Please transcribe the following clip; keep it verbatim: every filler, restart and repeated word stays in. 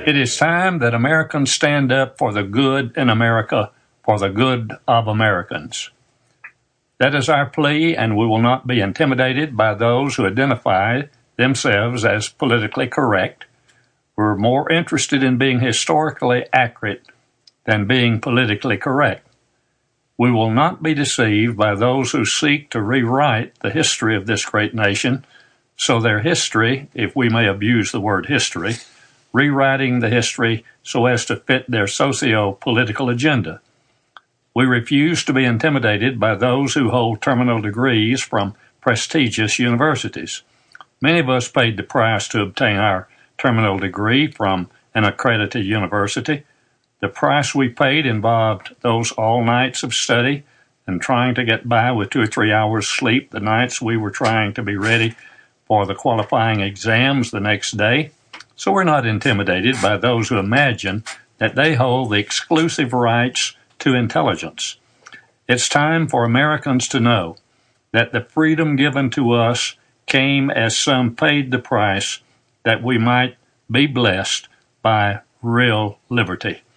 It is time that Americans stand up for the good in America, for the good of Americans. That is our plea, and we will not be intimidated by those who identify themselves as politically correct. We're more interested in being historically accurate than being politically correct. We will not be deceived by those who seek to rewrite the history of this great nation, so their history, if we may abuse the word history, rewriting the history so as to fit their socio-political agenda. We refuse to be intimidated by those who hold terminal degrees from prestigious universities. Many of us paid the price to obtain our terminal degree from an accredited university. The price we paid involved those all nights of study and trying to get by with two or three hours sleep the nights we were trying to be ready for the qualifying exams the next day. So we're not intimidated by those who imagine that they hold the exclusive rights to intelligence. It's time for Americans to know that the freedom given to us came as some paid the price that we might be blessed by real liberty.